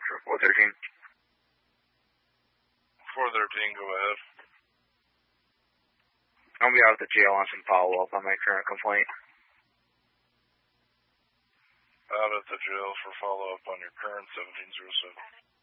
for 413. 413, go ahead. I'll be out at the jail on some follow-up on my current complaint. Out at the jail for follow-up on your current 1707.